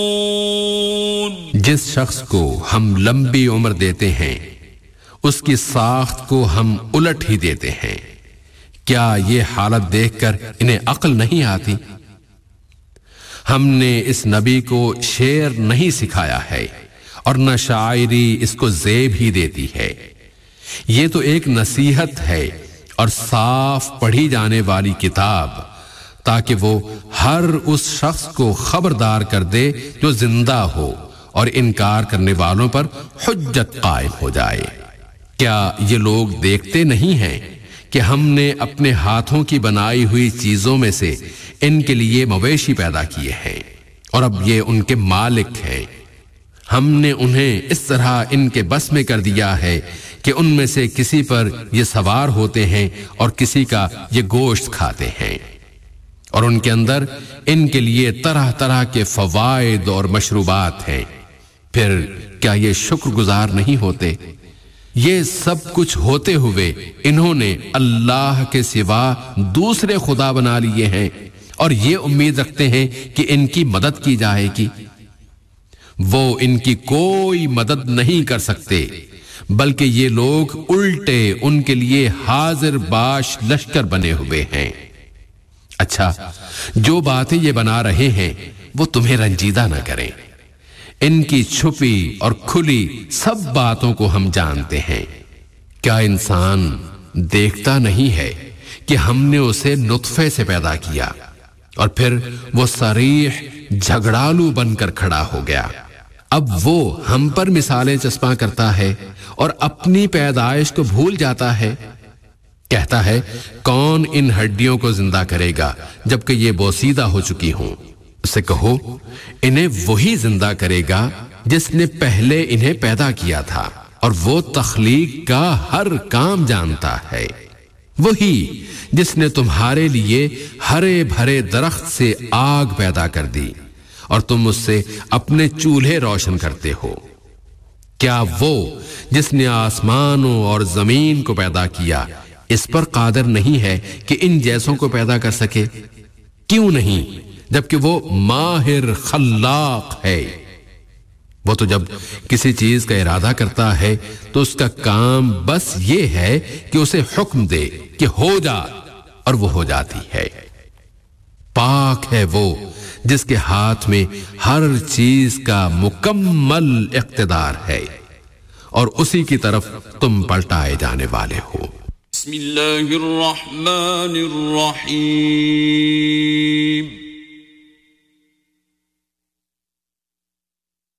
جس شخص کو ہم لمبی عمر دیتے ہیں اس کی ساخت کو ہم الٹ ہی دیتے ہیں، کیا یہ حالت دیکھ کر انہیں عقل نہیں آتی؟ ہم نے اس نبی کو شعر نہیں سکھایا ہے اور نہ شاعری اس کو زیب ہی دیتی ہے، یہ تو ایک نصیحت ہے اور صاف پڑھی جانے والی کتاب، تاکہ وہ ہر اس شخص کو خبردار کر دے جو زندہ ہو اور انکار کرنے والوں پر حجت قائم ہو جائے۔ کیا یہ لوگ دیکھتے نہیں ہیں کہ ہم نے اپنے ہاتھوں کی بنائی ہوئی چیزوں میں سے ان کے لیے مویشی پیدا کیے ہیں اور اب یہ ان کے مالک ہیں؟ ہم نے انہیں اس طرح ان کے بس میں کر دیا ہے کہ ان میں سے کسی پر یہ سوار ہوتے ہیں اور کسی کا یہ گوشت کھاتے ہیں، اور ان کے اندر ان کے لیے طرح طرح کے فوائد اور مشروبات ہیں، پھر کیا یہ شکر گزار نہیں ہوتے؟ یہ سب کچھ ہوتے ہوئے انہوں نے اللہ کے سوا دوسرے خدا بنا لیے ہیں اور یہ امید رکھتے ہیں کہ ان کی مدد کی جائے گی۔ وہ ان کی کوئی مدد نہیں کر سکتے، بلکہ یہ لوگ الٹے ان کے لیے حاضر باش لشکر بنے ہوئے ہیں۔ اچھا، جو باتیں یہ بنا رہے ہیں وہ تمہیں رنجیدہ نہ کریں، ان کی چھپی اور کھلی سب باتوں کو ہم جانتے ہیں۔ کیا انسان دیکھتا نہیں ہے کہ ہم نے اسے نطفے سے پیدا کیا اور پھر وہ صریح جھگڑالو بن کر کھڑا ہو گیا؟ اب وہ ہم پر مثالیں چسپاں کرتا ہے اور اپنی پیدائش کو بھول جاتا ہے۔ کہتا ہے، کون ان ہڈیوں کو زندہ کرے گا جبکہ یہ بوسیدہ ہو چکی ہوں؟ اسے کہو، انہیں وہی زندہ کرے گا جس نے پہلے انہیں پیدا کیا تھا، اور وہ تخلیق کا ہر کام جانتا ہے۔ وہی جس نے تمہارے لیے ہرے بھرے درخت سے آگ پیدا کر دی اور تم اس سے اپنے چولہے روشن کرتے ہو۔ کیا وہ جس نے آسمانوں اور زمین کو پیدا کیا اس پر قادر نہیں ہے کہ ان جیسوں کو پیدا کر سکے؟ کیوں نہیں، جبکہ وہ ماہر خلاق ہے۔ وہ تو جب کسی چیز کا ارادہ کرتا ہے تو اس کا کام بس یہ ہے کہ اسے حکم دے کہ ہو جا، اور وہ ہو جاتی ہے۔ پاک ہے وہ جس کے ہاتھ میں ہر چیز کا مکمل اقتدار ہے، اور اسی کی طرف تم پلٹائے جانے والے ہو۔ بسم اللہ الرحمن الرحیم۔